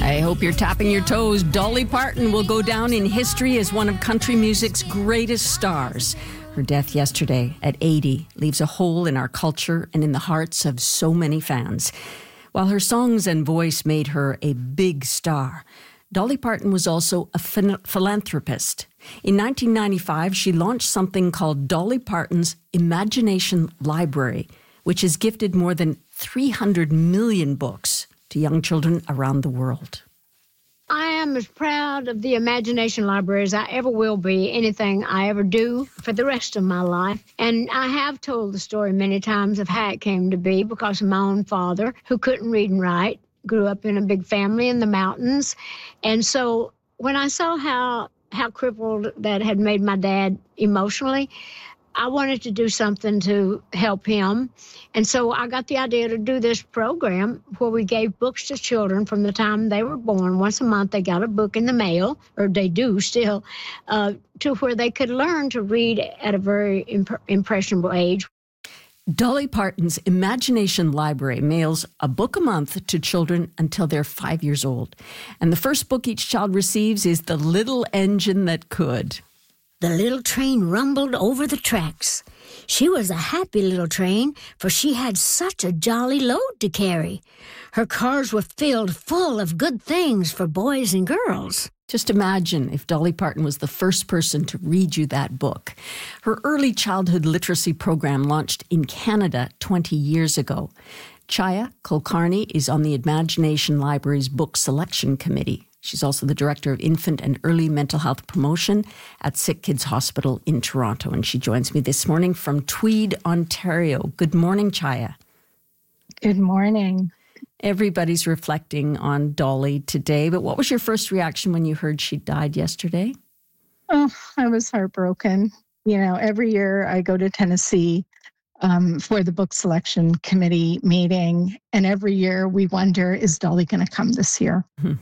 I hope you're tapping your toes. Dolly Parton will go down in history as one of country music's greatest stars. Her death yesterday at 80 leaves a hole in our culture and in the hearts of so many fans. While her songs and voice made her a big star, Dolly Parton was also a philanthropist. In 1995, she launched something called Dolly Parton's Imagination Library, which has gifted more than 300 million books to young children around the world. I am as proud of the Imagination Library as I ever will be, anything I ever do for the rest of my life. And I have told the story many times of how it came to be because of my own father, who couldn't read and write, grew up in a big family in the mountains. And so when I saw how crippled that had made my dad emotionally, I wanted to do something to help him. And so I got the idea to do this program where we gave books to children from the time they were born. Once a month, they got a book in the mail, or they do still, to where they could learn to read at a very impressionable age. Dolly Parton's Imagination Library mails a book a month to children until they're 5 years old. And the first book each child receives is The Little Engine That Could. The little train rumbled over the tracks. She was a happy little train, for she had such a jolly load to carry. Her cars were filled full of good things for boys and girls. Just imagine if Dolly Parton was the first person to read you that book. Her early childhood literacy program launched in Canada 20 years ago. Chaya Kulkarni is on the Imagination Library's book selection committee. She's also the director of infant and early mental health promotion at Sick Kids Hospital in Toronto. And she joins me this morning from Tweed, Ontario. Good morning, Chaya. Good morning. Everybody's reflecting on Dolly today, but what was your first reaction when you heard she died yesterday? Oh, I was heartbroken. You know, every year I go to Tennessee for the book selection committee meeting, and every year we wonder, is Dolly going to come this year? Mm-hmm.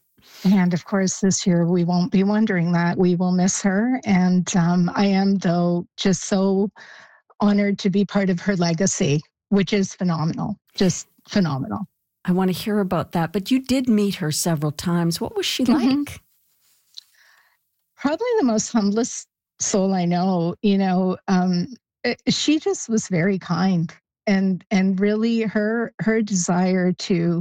And of course, this year we won't be wondering that. We will miss her. And I am, though, just so honored to be part of her legacy, which is phenomenal, just phenomenal. I want to hear about that. But you did meet her several times. What was she like? Probably the most humblest soul I know. You know, she just was very kind, and really her desire to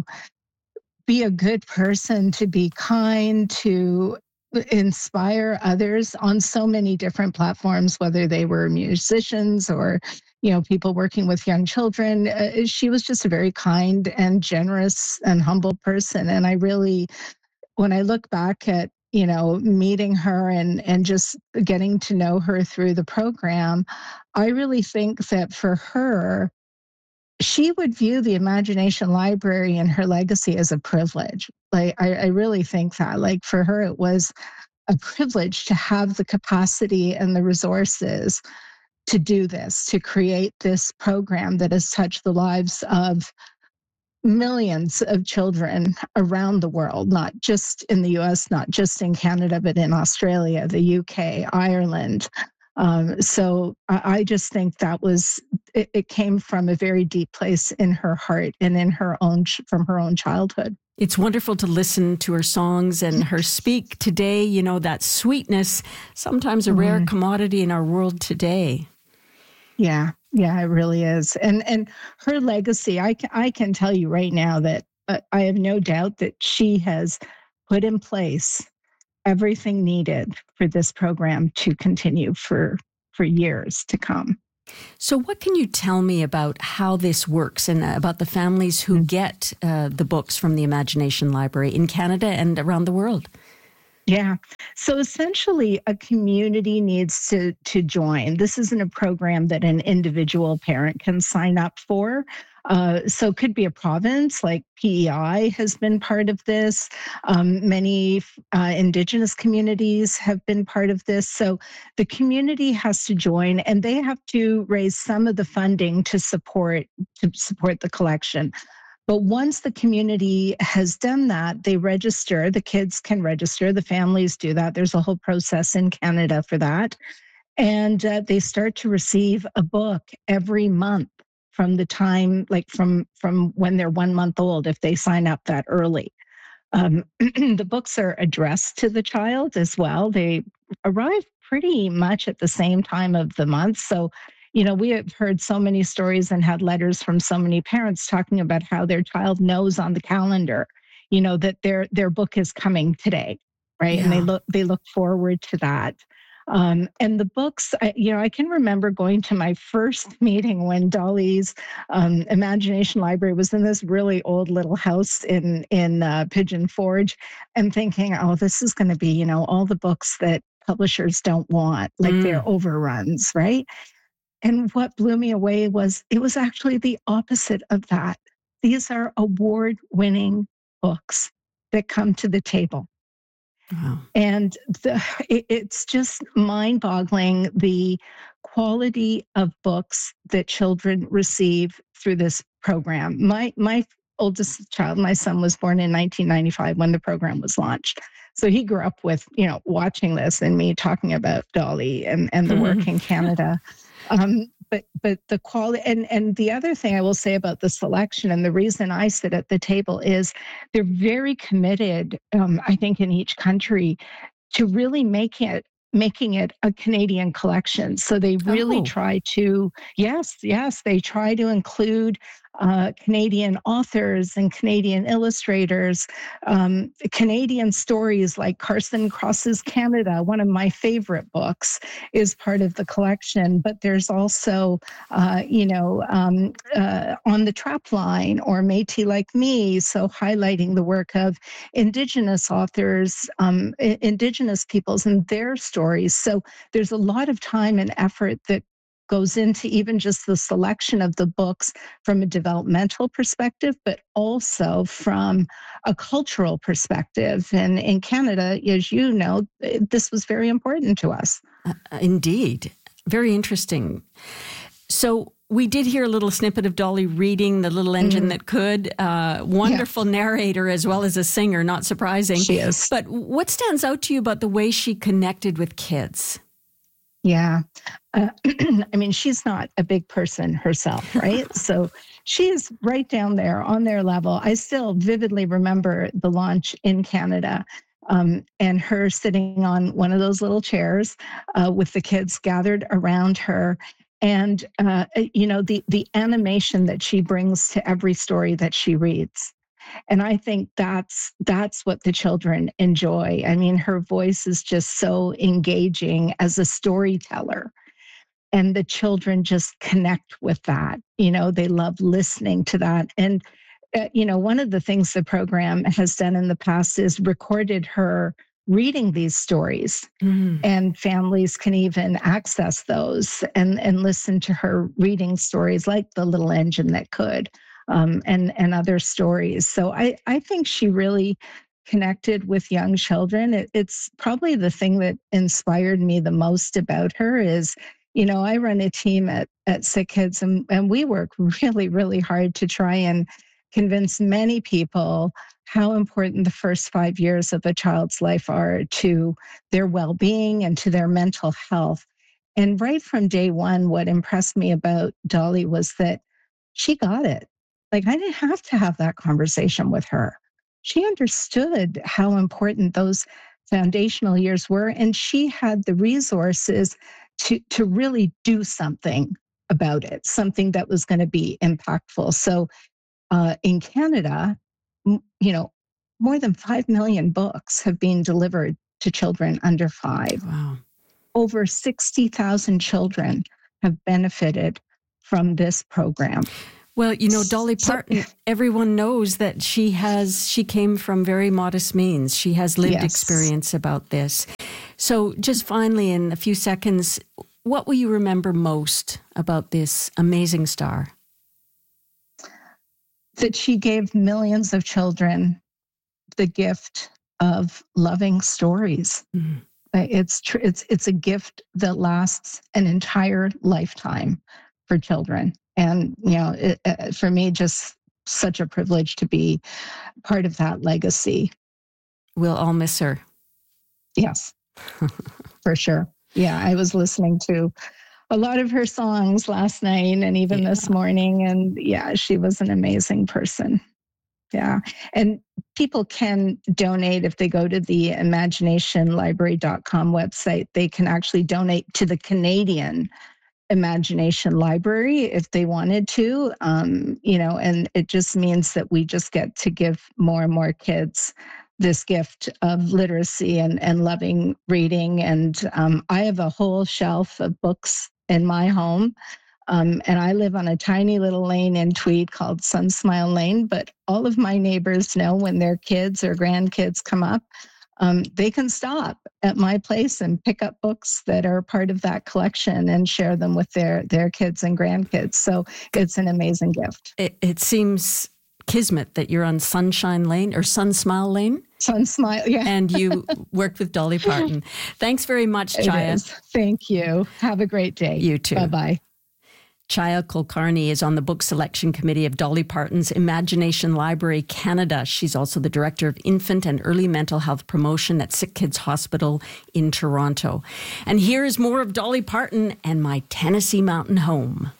be a good person, to be kind, to inspire others on so many different platforms, whether they were musicians or, you know, people working with young children. She was just a very kind and generous and humble person. And I really, when I look back at, you know, meeting her and just getting to know her through the program, I really think that for her, she would view the Imagination Library and her legacy as a privilege. Like, I really think that, like, for her, it was a privilege to have the capacity and the resources to do this, to create this program that has touched the lives of millions of children around the world, not just in the US, not just in Canada, but in Australia, the UK, Ireland. So I just think that it came from a very deep place in her heart and in from her own childhood. It's wonderful to listen to her songs and her speak today. You know, that sweetness, sometimes a rare commodity in our world today. Yeah, it really is. And her legacy, I can tell you right now that I have no doubt that she has put in place everything needed for this program to continue for years to come. So what can you tell me about how this works and about the families who get the books from the Imagination Library in Canada and around the world? Yeah. So essentially, a community needs to join. This isn't a program that an individual parent can sign up for. So it could be a province, like PEI has been part of this. Many Indigenous communities have been part of this. So the community has to join, and they have to raise some of the funding to support the collection. But once the community has done that, they register, the kids can register, the families do that. There's a whole process in Canada for that. And they start to receive a book every month from the time, like from when they're 1 month old, if they sign up that early. The books are addressed to the child as well. They arrive pretty much at the same time of the month. So, we have heard so many stories and had letters from so many parents talking about how their child knows on the calendar, that their book is coming today, right? Yeah. And they look forward to that. And the books, I can remember going to my first meeting when Dolly's Imagination Library was in this really old little house in Pigeon Forge, and thinking, oh, this is going to be, all the books that publishers don't want, like they're overruns, right? And what blew me away was it was actually the opposite of that. These are award-winning books that come to the table. Wow. And it's just mind-boggling, the quality of books that children receive through this program. My oldest child, my son, was born in 1995 when the program was launched. So he grew up with, watching this and me talking about Dolly and the work in Canada. But the quality, and the other thing I will say about the selection, and the reason I sit at the table, is they're very committed, I think, in each country to really making it a Canadian collection. So they really try to, yes, they try to include Canadian authors and Canadian illustrators, Canadian stories like Carson Crosses Canada, one of my favorite books, is part of the collection. But there's also, On the Trap Line or Métis Like Me, so highlighting the work of Indigenous authors, Indigenous peoples and their stories. So there's a lot of time and effort that goes into even just the selection of the books from a developmental perspective, but also from a cultural perspective. And in Canada, as you know, this was very important to us. Indeed. Very interesting. So we did hear a little snippet of Dolly reading The Little Engine That Could. Wonderful narrator as well as a singer, not surprising. She is. But what stands out to you about the way she connected with kids? Yeah. I mean, she's not a big person herself, right? So she's right down there on their level. I still vividly remember the launch in Canada, and her sitting on one of those little chairs with the kids gathered around her. And, the animation that she brings to every story that she reads. And I think that's what the children enjoy. I mean, her voice is just so engaging as a storyteller. And the children just connect with that. They love listening to that. And, one of the things the program has done in the past is recorded her reading these stories. And families can even access those and listen to her reading stories like The Little Engine That Could. And other stories. So I think she really connected with young children. It's probably the thing that inspired me the most about her is, I run a team at Sick Kids, and we work really, really hard to try and convince many people how important the first 5 years of a child's life are to their well-being and to their mental health. And right from day one, what impressed me about Dolly was that she got it. Like, I didn't have to have that conversation with her. She understood how important those foundational years were, and she had the resources to really do something about it, something that was going to be impactful. So in Canada, more than 5 million books have been delivered to children under 5. Wow. Over 60,000 children have benefited from this program. Well, Dolly Parton, everyone knows that she came from very modest means. She has lived experience about this. So just finally, in a few seconds, what will you remember most about this amazing star? That she gave millions of children the gift of loving stories. Mm-hmm. It's a gift that lasts an entire lifetime for children. And, for me, just such a privilege to be part of that legacy. We'll all miss her. Yes, for sure. Yeah, I was listening to a lot of her songs last night and even this morning. And yeah, she was an amazing person. Yeah. And people can donate if they go to the imaginationlibrary.com website. They can actually donate to the Canadian Imagination Library if they wanted to, and it just means that we just get to give more and more kids this gift of literacy and loving reading. And I have a whole shelf of books in my home. And I live on a tiny little lane in Tweed called Sunsmile Lane, but all of my neighbors know when their kids or grandkids come up, they can stop at my place and pick up books that are part of that collection and share them with their kids and grandkids. So it's an amazing gift. It seems kismet that you're on Sunshine Lane or Sunsmile Lane. Sunsmile, yeah. And you worked with Dolly Parton. Thanks very much, Chaya. Thank you. Have a great day. You too. Bye-bye. Chaya Kulkarni is on the book selection committee of Dolly Parton's Imagination Library Canada. She's also the director of infant and early mental health promotion at Sick Kids Hospital in Toronto. And here is more of Dolly Parton and My Tennessee Mountain Home.